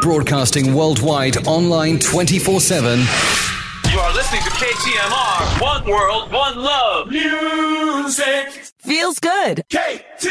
Broadcasting worldwide, online 24/7. You are listening to KTMR. One world, one love. Music feels good. KT.